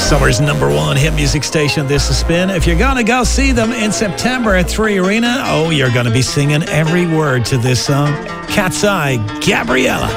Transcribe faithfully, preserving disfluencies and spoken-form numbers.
Summer's number one hit music station. This is Spin. If you're going to go see them in September at three Arena, oh, you're going to be singing every word to this song. Cat's Eye, Gabriella.